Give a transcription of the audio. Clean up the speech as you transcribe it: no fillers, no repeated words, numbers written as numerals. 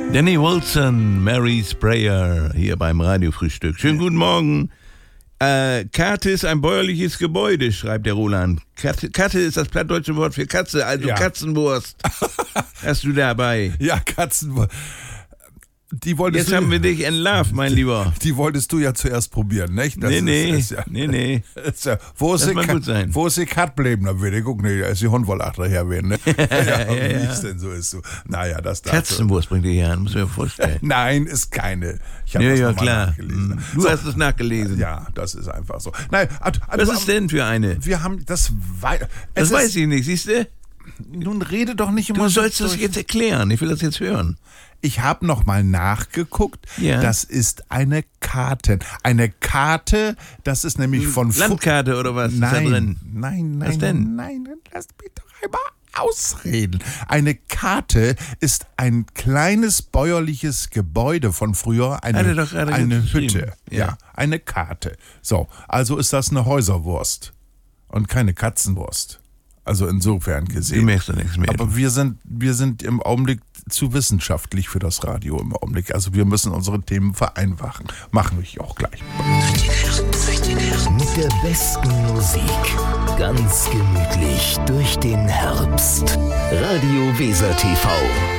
Danny Wilson, Mary's Prayer, hier beim Radiofrühstück. Schönen guten Morgen. Karte ist ein bäuerliches Gebäude, schreibt der Roland. Karte ist das plattdeutsche Wort für Katze, also ja. Katzenwurst. Hast du dabei? Ja, Katzenwurst. Jetzt haben wir dich in Love, mein Lieber. Die wolltest du ja zuerst probieren, nicht? Nee. Wo ist die die Kat bleiben? Da würde ich gucken, da ist die Hund wohl daher werden. Ne? Wie es denn so ist. So. Naja, das darf Katzenwurst bringt ihr hier an, muss ich mir vorstellen. Nein, ist keine. Ich habe das nochmal nachgelesen. Du hast es nachgelesen. Ja, das ist einfach so. Nein, was ist denn für eine? Wir haben das. Das weiß ich nicht, siehst du? Nun rede doch nicht immer. Du sollst das jetzt erklären, ich will das jetzt hören. Ich habe noch mal nachgeguckt. Ja. Das ist eine Karte. Eine Karte, das ist nämlich von Landkarte oder was? Nein, ist da drin? Nein. Was denn? Nein, lass mich doch einmal ausreden. Eine Karte ist ein kleines bäuerliches Gebäude von früher, eine Hütte. Ja, eine Karte. So, also ist das eine Häuserwurst und keine Katzenwurst. Also insofern gesehen. Du merkst ja nichts mehr. Aber wir sind im Augenblick zu wissenschaftlich für das Radio im Augenblick. Also wir müssen unsere Themen vereinfachen. Machen wir auch gleich. Mit der besten Musik. Ganz gemütlich durch den Herbst. Radio Weser TV.